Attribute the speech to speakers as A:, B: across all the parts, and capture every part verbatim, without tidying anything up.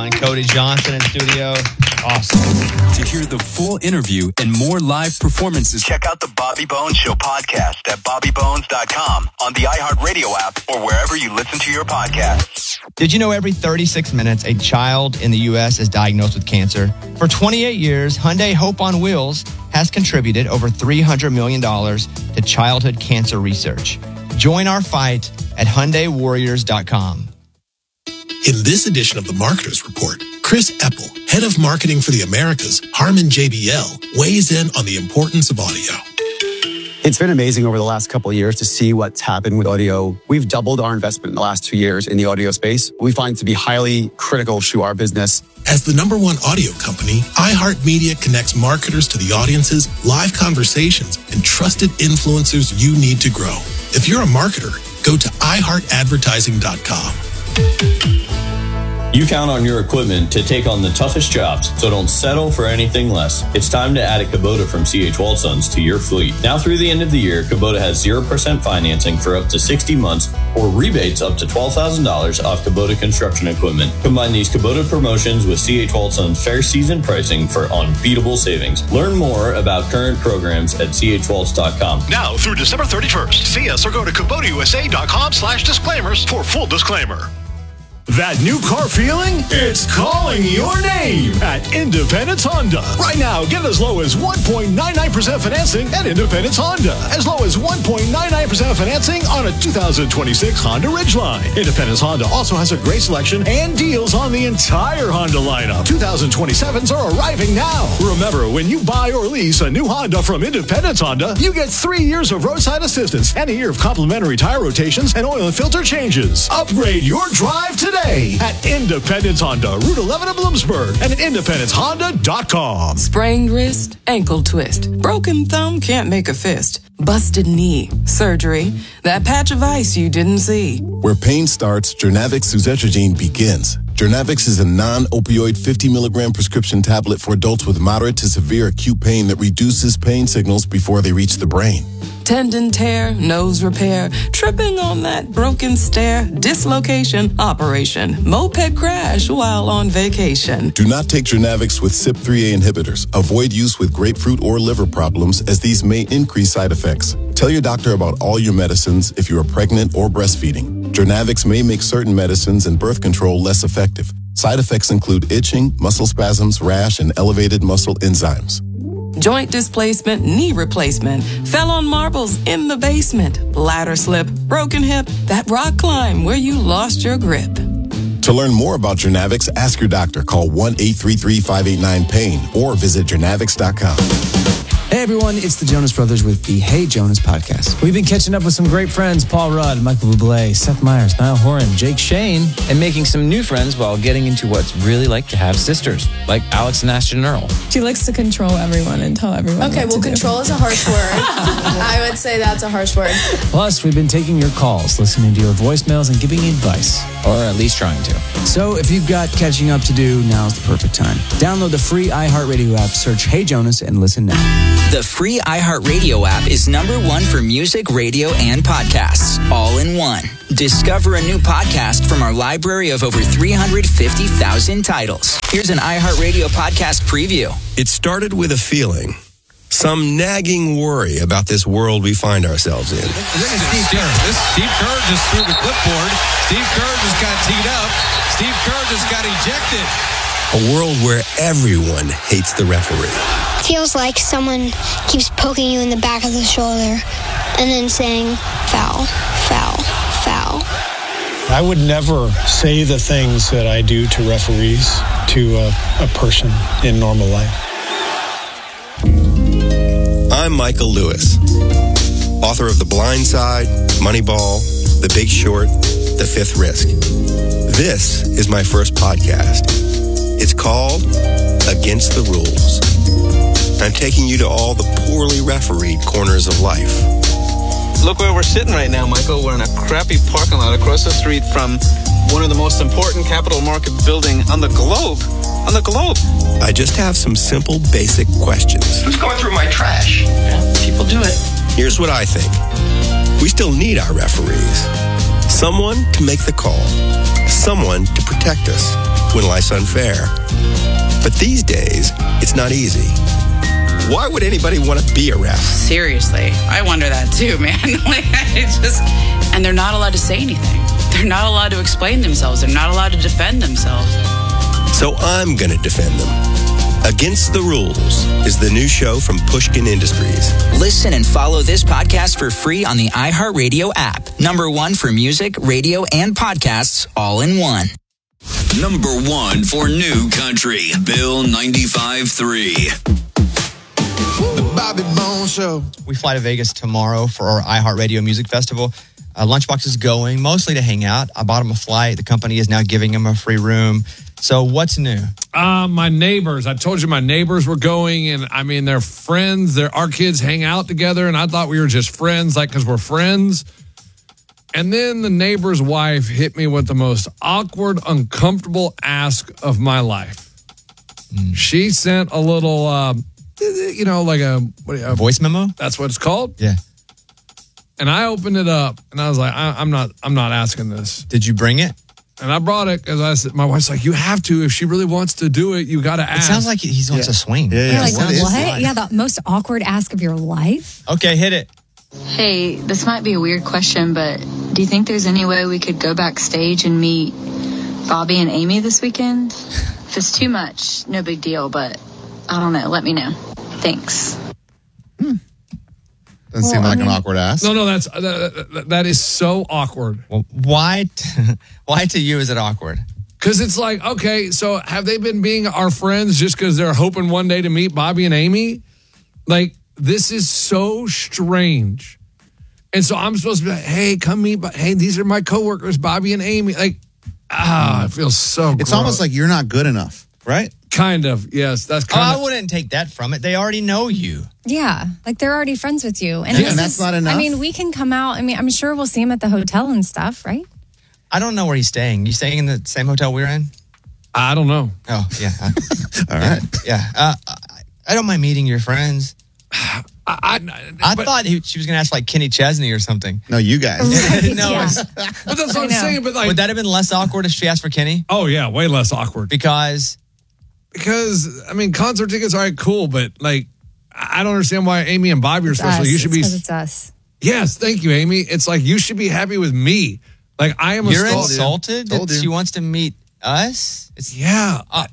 A: on. Cody Johnson in studio. Awesome.
B: To hear the full interview and more live performances,
C: check out the Bobby Bones Show podcast at bobby bones dot com, on the iHeartRadio app, or wherever you listen to your podcasts.
A: Did you know every thirty-six minutes a child in the U S is diagnosed with cancer? For twenty-eight years, Hyundai Hope on Wheels has contributed over three hundred million dollars to childhood cancer research. Join our fight at hyundai warriors dot com.
D: In this edition of the Marketers Report, Chris Epple, head of marketing for the Americas, Harman J B L, weighs in on the importance of audio.
E: It's been amazing over the last couple of years to see what's happened with audio. We've doubled our investment in the last two years in the audio space. We find it to be highly critical to our business.
D: As the number one audio company, iHeartMedia connects marketers to the audiences, live conversations, and trusted influencers you need to grow. If you're a marketer, go to i heart advertising dot com.
F: You count on your equipment to take on the toughest jobs, so don't settle for anything less. It's time to add a Kubota from C H Waldsons to your fleet. Now through the end of the year, Kubota has zero percent financing for up to sixty months or rebates up to twelve thousand dollars off Kubota construction equipment. Combine these Kubota promotions with C H Waldsons fair season pricing for unbeatable savings. Learn more about current programs at c h waltz dot com.
G: Now through December thirty-first, see us or go to kubota u s a dot com slash disclaimers for full disclaimer. That new car feeling? It's calling your name at Independence Honda. Right now, get as low as one point nine nine percent financing at Independence Honda. As low as one point nine nine percent financing on a two thousand twenty-six Honda Ridgeline. Independence Honda also has a great selection and deals on the entire Honda lineup. twenty twenty-sevens are arriving now. Remember, when you buy or lease a new Honda from Independence Honda, you get three years of roadside assistance and a year of complimentary tire rotations and oil and filter changes. Upgrade your drive today. Today at Independence Honda, Route eleven in Bloomsburg, and at independence honda dot com.
H: Sprained wrist, ankle twist, broken thumb, can't make a fist, busted knee, surgery, that patch of ice you didn't see.
I: Where pain starts, Jernavix suzetrigine begins. Jernavix is a non-opioid fifty milligram prescription tablet for adults with moderate to severe acute pain that reduces pain signals before they reach the brain.
H: Tendon tear, nose repair, tripping on that broken stair, dislocation, operation, moped crash while on vacation.
I: Do not take Jernavix with C Y P three A inhibitors. Avoid use with grapefruit or liver problems, as these may increase side effects. Tell your doctor about all your medicines if you are pregnant or breastfeeding. Jernavix may make certain medicines and birth control less effective. Side effects include itching, muscle spasms, rash, and elevated muscle enzymes.
H: Joint displacement, knee replacement, fell on marbles in the basement, ladder slip, broken hip, that rock climb where you lost your grip.
I: To learn more about Jernavix, ask your doctor. Call one eight three three, five eight nine, pain or visit jernavix dot com.
J: Hey everyone, it's the Jonas Brothers with the Hey Jonas podcast. We've been catching up with some great friends, Paul Rudd, Michael Bublé, Seth Meyers, Niall Horan, Jake Shane,
K: and making some new friends while getting into what's really like to have sisters, like Alex and Ashton Earl.
L: She likes to control everyone and tell everyone
M: Okay,
L: what
M: well,
L: to
M: control
L: do.
M: is a harsh word. I would say that's a harsh word.
J: Plus, we've been taking your calls, listening to your voicemails, and giving you advice.
K: Or at least trying to.
J: So if you've got catching up to do, now's the perfect time. Download the free iHeartRadio app, search Hey Jonas, and listen now.
N: The free iHeartRadio app is number one for music, radio, and podcasts, all in one. Discover a new podcast from our library of over three hundred fifty thousand titles. Here's an iHeartRadio podcast preview.
O: It started with a feeling. Some nagging worry about this world we find ourselves in.
P: This is Steve Kerr. This Steve Kerr just threw the clipboard. Steve Kerr just got teed up. Steve Kerr just got ejected.
O: A world where everyone hates the referee.
Q: Feels like someone keeps poking you in the back of the shoulder and then saying, foul, foul, foul.
R: I would never say the things that I do to referees to a, a person in normal life.
O: I'm Michael Lewis, author of The Blind Side, Moneyball, The Big Short, The Fifth Risk. This is my first podcast. It's called Against the Rules. I'm taking you to all the poorly refereed corners of life.
S: Look where we're sitting right now, Michael. We're in a crappy parking lot across the street from one of the most important capital market building on the globe. On the globe.
O: I just have some simple, basic questions.
T: Who's going through my trash? Yeah, people do it.
O: Here's what I think. We still need our referees. Someone to make the call. Someone to protect us. when life's unfair. But these days, it's not easy. Why would anybody want to be a ref?
U: Seriously, I wonder that too, man. Like, it's just, and they're not allowed to say anything. They're not allowed to explain themselves. They're not allowed to defend themselves.
O: So I'm going to defend them. Against the Rules is the new show from Pushkin Industries.
N: Listen and follow this podcast for free on the iHeartRadio app. Number one for music, radio, and podcasts all in one.
B: Number one for new country, Bill ninety-five three.
A: The Bobby Bones Show. We fly to Vegas tomorrow for our iHeartRadio Music Festival. Uh, Lunchbox is going, mostly to hang out. I bought him a flight. The company is now giving him a free room. So what's new?
V: Uh, my neighbors. I told you my neighbors were going, and I mean, they're friends. They're, our kids hang out together, and I thought we were just friends, like, because we're friends. And then the neighbor's wife hit me with the most awkward, uncomfortable ask of my life. Mm. She sent a little... Uh, You know, like a, what, a
A: voice memo.
V: That's what it's called.
A: Yeah.
V: And I opened it up, and I was like, I, "I'm not, I'm not asking this."
A: Did you bring it?
V: And I brought it because I said, my wife's like, "You have to. If she really wants to do it, you got to ask."
A: It sounds like he wants
V: yeah.
A: to swing.
V: Yeah,
W: You're like,
A: What
W: what?
A: is that?
W: Yeah, the most awkward ask of your life.
A: Okay, hit it.
X: Hey, this might be a weird question, but do you think there's any way we could go backstage and meet Bobby and Amy this weekend? If it's too much, no big deal, but I don't know. Let me know. Thanks.
Y: Hmm. Doesn't seem
V: Well,
Y: like
V: I mean-
Y: an awkward ask.
V: No, no, that's that, that, that is so awkward.
A: Well, why? T- why to you is it awkward?
V: Because it's like, okay, so have they been being our friends just because they're hoping one day to meet Bobby and Amy? Like, this is so strange. And so I'm supposed to be like, hey, come meet, Bo- hey, these are my coworkers, Bobby and Amy. Like, ah, it feels so
Y: It's
V: gross.
Y: almost like you're not good enough, right?
V: Kind of, yes. That's
A: Oh,
V: kind
A: I
V: of.
A: wouldn't take that from it. They already know you.
W: Yeah, like they're already friends with you.
A: Yeah,
W: this
A: and that's
W: is-
A: not enough?
W: I mean, we can come out. I mean, I'm sure we'll see him at the hotel and stuff, right?
A: I don't know where he's staying. You staying in the same hotel we're in?
V: I don't know.
A: Oh, yeah.
Y: All right.
A: Yeah. Uh, I, I don't mind meeting your friends.
V: I, I,
A: I thought he, she was going to ask like Kenny Chesney or something.
Y: No, you guys.
V: Right,
A: no,
V: yeah.
A: it's-
V: But that's what I'm saying. But like,
A: would that have been less awkward if she asked for Kenny?
V: Oh, yeah, way less awkward.
A: Because?
V: Because, I mean, concert tickets, all right, cool, but like, I don't understand why Amy and Bobby are
W: It's
V: special.
W: us.
V: You should
W: It's
V: be.
W: 'cause it's us.
V: Yes, thank you, Amy. It's like you should be happy with me. Like I am.
A: You're
V: a
A: insulted that
V: Told you.
A: she wants to meet us? It's,
V: Yeah, uh,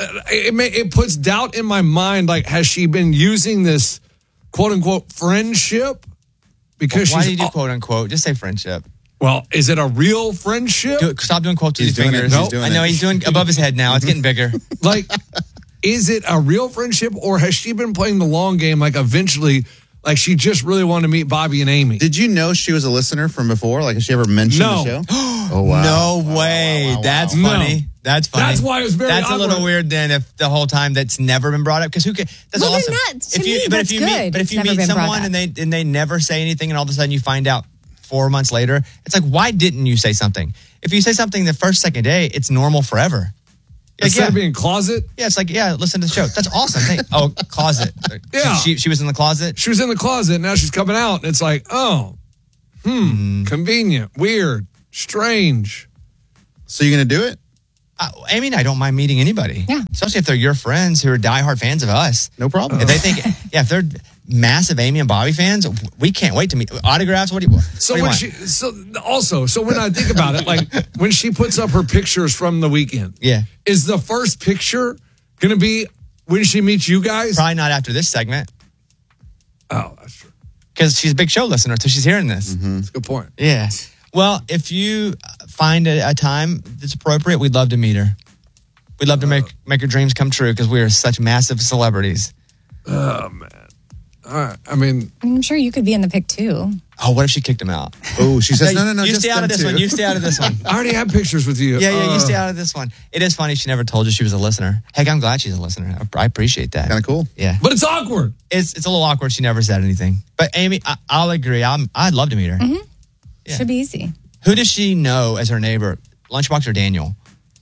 V: it may, it puts doubt in my mind. Like, has she been using this quote unquote friendship? Because
A: why
V: she's
A: do you do
V: al-
A: quote unquote? Just say friendship.
V: Well, is it a real friendship?
A: Do it, stop doing quotes with
V: He's
A: your
V: doing it.
A: fingers.
V: He's doing
A: I know
V: it.
A: he's doing above his head now. It's getting bigger.
V: Like, is it a real friendship, or has she been playing the long game? Like, eventually, like she just really wanted to meet Bobby and Amy.
Y: Did you know she was a listener from before? Like, has she ever mentioned
V: No.
Y: the show? Oh, wow.
A: No way. That's
V: wow.
A: funny.
V: No.
A: That's funny.
V: That's why it was very
A: That's a little
V: awkward.
A: weird then if the whole time that's never been brought up. Because who can? That's
W: Well, then
A: awesome.
W: that- to
A: if you,
W: me,
A: but
W: that's
A: if you meet,
W: good.
A: but if
W: It's
A: you
W: never
A: meet
W: been brought
A: someone
W: up.
A: and they and they never say anything, and all of a sudden you find out four months later, it's like, why didn't you say something? If you say something the first second day, it's normal forever. Like,
V: Instead
A: yeah.
V: of being closet,
A: Yeah, it's like, yeah, listen to the show. That's awesome. Thank- oh, closet.
V: Yeah.
A: She, she was in the closet?
V: she was in the closet. Now she's coming out, and it's like, oh, hmm, convenient, weird, strange.
Y: So you're going to do it?
A: Uh, Amy and I don't mind meeting anybody.
W: Yeah.
A: Especially if they're your friends who are diehard fans of us.
Y: No problem.
A: If they think, yeah, if they're massive Amy and Bobby fans, we can't wait to meet. Autographs? What do you, what
V: So
A: do you
V: when
A: want?
V: she, so also, so when I think about it, like when she puts up her pictures from the weekend,
A: yeah.
V: is the first picture going to be when she meets you guys?
A: Probably not after this segment.
V: Oh, that's true.
A: Because she's a big show listener, so she's hearing this.
V: That's a good point.
A: Yeah. Well, if you find a, a time that's appropriate, we'd love to meet her. We'd love to make make her dreams come true because we are such massive celebrities.
V: Oh man. All right. I mean,
W: I mean, I'm sure you could be in the pic too.
A: Oh, what if she kicked him out?
Y: Oh, she says, no, no, no.
A: You
Y: just
A: stay out
Y: them
A: of this
Y: two.
A: one. You stay out of this one.
V: I already have pictures with you.
A: Yeah, yeah,
V: Uh,
A: you stay out of this one. It is funny. She never told you she was a listener. Heck, I'm glad she's a listener. I, I appreciate that.
Y: Kind of cool.
A: Yeah.
V: But it's awkward.
A: It's it's a little awkward. She never said anything. But Amy, I, I'll agree. I'm, I'd love to meet her.
W: Mm-hmm.
A: Yeah.
W: Should be easy.
A: Who does she know as her neighbor? Lunchbox or Daniel?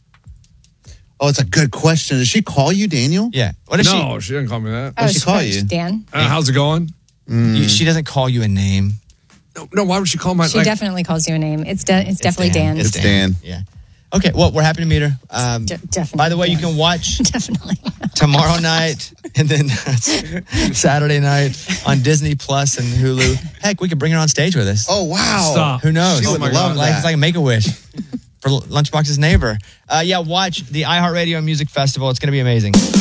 Y: Oh, it's a good question. Does she call you Daniel?
A: Yeah. What does
V: no, she? didn't call me that.
W: Oh,
Y: What'd she call
W: French,
Y: you?
W: Dan.
V: Uh, how's it going?
A: she? You, she doesn't call you a name.
V: No, no. Why would she call my?
W: She
V: like,
W: definitely calls you a name. It's de- it's definitely Dan.
A: It's
Y: It's Dan.
A: Yeah. Okay, well, we're happy to meet her. Um,
C: De- definitely.
A: By the way, you can watch
C: definitely
A: tomorrow night and then Saturday night on Disney Plus and Hulu. Heck, we could bring her on stage with us.
Y: Oh, wow.
A: Stop. Who knows?
Y: She would
A: oh
Y: love
A: like,
Y: that.
A: It's like a Make-A-Wish for Lunchbox's neighbor. Uh, yeah, watch the iHeartRadio Music Festival. It's going to be amazing.